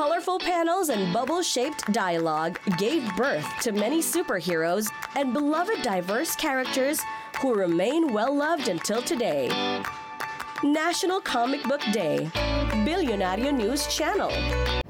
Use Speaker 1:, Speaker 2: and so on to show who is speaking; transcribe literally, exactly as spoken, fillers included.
Speaker 1: Colorful panels and bubble-shaped dialogue gave birth to many superheroes and beloved diverse characters who remain well-loved until today. National Comic Book Day, Billionario News Channel.